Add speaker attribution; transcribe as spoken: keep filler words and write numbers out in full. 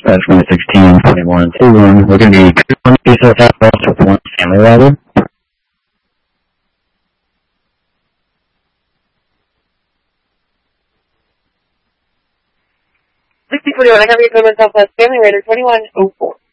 Speaker 1: uh, twenty sixteen twenty-one two one. We're going to be two one piece of that bus with one family ladder.
Speaker 2: sixty forty-one, I have your Goodman Southwest Family Raider twenty-one oh four.